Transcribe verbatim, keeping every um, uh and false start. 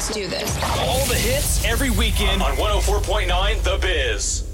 Let's do this. All the hits every weekend on one oh four point nine The Biz.